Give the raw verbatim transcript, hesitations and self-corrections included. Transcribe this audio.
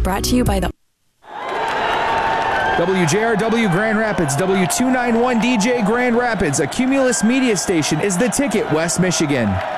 brought to you by the W J R W Grand Rapids, W two ninety-one D J Grand Rapids, a Cumulus media station, is the Ticket, West Michigan.